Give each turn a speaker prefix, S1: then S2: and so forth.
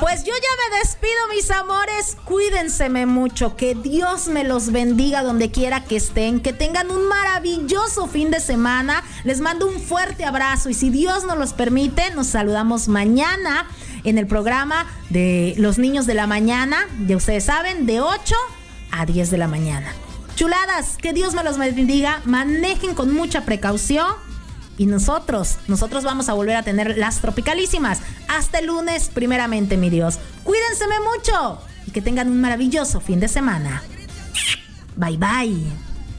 S1: Pues yo ya me despido, mis amores. Cuídenseme mucho. Que Dios me los bendiga donde quiera que estén. Que tengan un maravilloso fin de semana. Les mando un fuerte abrazo. Y si Dios nos los permite, nos saludamos mañana en el programa de los niños de la mañana. Ya ustedes saben, de 8 a 10 de la mañana. Chuladas, que Dios me los bendiga. Manejen con mucha precaución. Y nosotros vamos a volver a tener las tropicalísimas. Hasta el lunes, primeramente, mi Dios. Cuídenseme mucho y que tengan un maravilloso fin de semana. Bye, bye.